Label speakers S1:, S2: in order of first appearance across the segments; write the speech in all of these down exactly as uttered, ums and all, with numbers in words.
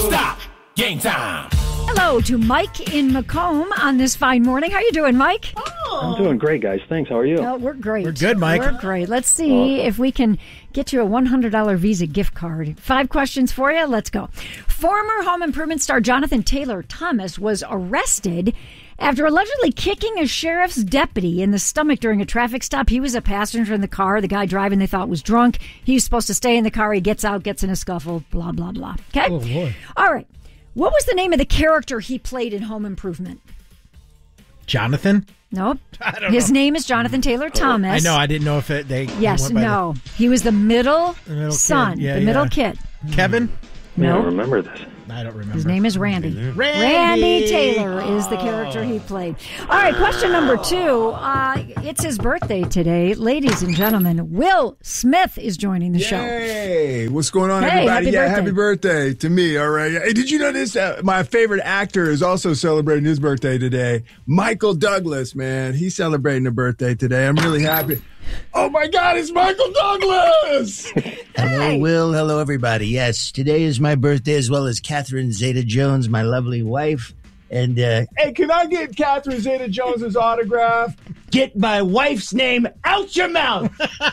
S1: stop. Game time.
S2: Hello to Mike in Macomb on this fine morning. How you doing, Mike?
S3: I'm doing great, guys. Thanks. How are you?
S2: Oh, we're great.
S4: We're good, Mike.
S2: We're great. Let's see if we can get you a one hundred dollars Visa gift card. Five questions for you. Let's go. Former Home Improvement star Jonathan Taylor Thomas was arrested after allegedly kicking a sheriff's deputy in the stomach during a traffic stop. He was a passenger in the car. The guy driving they thought was drunk. He was supposed to stay in the car. He gets out, gets in a scuffle, blah, blah, blah. Okay?
S4: Oh, boy.
S2: All right. What was the name of the character he played in Home Improvement?
S4: Jonathan?
S2: Nope.
S4: I don't
S2: His
S4: know.
S2: name is Jonathan Taylor Thomas.
S4: I know. I didn't know if it. They.
S2: Yes,
S4: went by
S2: no. He was the middle,
S4: The middle
S2: son,
S4: kid. Yeah,
S2: the middle
S4: yeah.
S2: kid.
S4: The, Kevin?
S3: I don't
S2: No.
S3: remember this.
S4: I don't remember.
S2: His name is Randy.
S4: Randy.
S2: Randy Taylor is the character he played. All right, question number two. Uh, it's his birthday today. Ladies and gentlemen, Will Smith is joining the show.
S5: Hey, what's going on,
S2: Hey,
S5: everybody?
S2: happy
S5: yeah,
S2: birthday.
S5: happy birthday to me, all right? Hey, did you know this? Uh, my favorite actor is also celebrating his birthday today. Michael Douglas, man. He's celebrating a birthday today. I'm really happy. Oh, my God, it's Michael Douglas!
S6: Hello, Will. Hello, everybody. Yes, today is my birthday as well as Catherine Zeta-Jones, my lovely wife. And uh,
S5: Hey, can I get Catherine Zeta-Jones's autograph?
S6: get my wife's name out your mouth.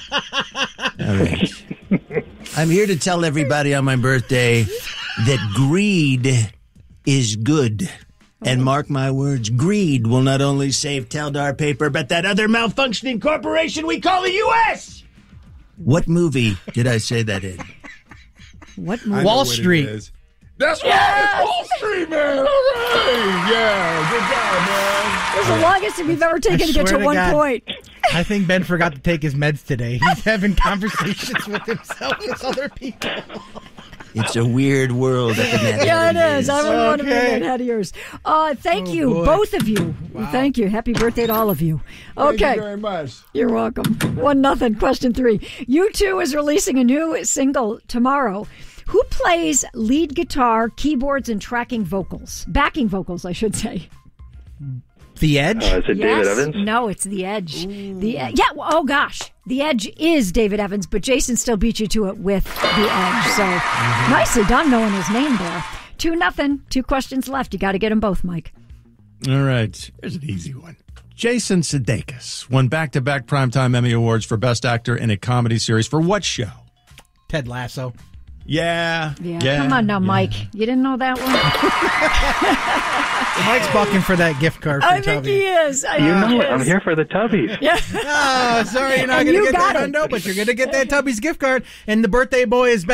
S6: All right. I'm here to tell everybody on my birthday that greed is good. And mark my words, greed will not only save Teldar Paper, but that other malfunctioning corporation we call the U S What movie did I say that in?
S2: What
S5: I
S2: movie?
S5: know
S4: Wall
S5: what it
S4: Street.
S5: is. That's right. It's Wall Street, man. All right. Yeah, good job, man.
S2: It's the longest we've ever taken to get
S4: swear
S2: to
S4: to
S2: one
S4: God.
S2: point.
S4: I think Ben forgot to take his meds today. He's having conversations with himself with other people.
S6: It's a weird world up in that
S2: Yeah, it
S6: area.
S2: is. I wouldn't want to be
S4: Okay.
S2: that head of yours. Uh, thank
S4: Oh,
S2: you,
S4: boy.
S2: both of you. Thank you. Happy birthday to all of you.
S5: Thank
S2: Okay.
S5: you very much.
S2: You're welcome. One nothing. Question three. U two is releasing a new single tomorrow. Who plays lead guitar, keyboards, and tracking vocals? Backing vocals, I should say.
S4: The Edge?
S3: Uh, is it
S2: Yes.
S3: David Evans?
S2: No, it's The Edge. The E- yeah. well, Oh gosh, The Edge is David Evans, but Jason still beat you to it with The Edge. So nicely done, knowing his name there. Two nothing. Two questions left. You got to get them both, Mike.
S7: All right, here's an easy one. Jason Sudeikis won back-to-back Primetime Emmy Awards for Best Actor in a Comedy Series for what show?
S4: Ted Lasso.
S7: Yeah.
S2: Yeah. Come on now,
S7: yeah.
S2: Mike. You didn't know that one?
S4: Mike's bucking for that gift card for
S2: I think
S4: Tubby.
S2: he is. I
S3: You
S2: think
S3: know
S2: he
S3: it. I'm
S2: is.
S3: here for the Tubbies.
S4: Oh, sorry, you're not
S2: And
S4: going to
S2: you
S4: get
S2: got
S4: that
S2: it.
S4: hundo, but you're going to get that Tubby's gift card. And the birthday boy is back.